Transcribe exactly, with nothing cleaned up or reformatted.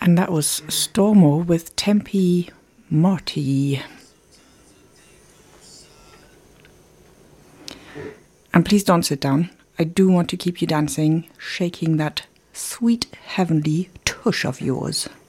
And that was Stormo with Tempi Morti. And please don't sit down. I do want to keep you dancing, shaking that sweet heavenly tush of yours.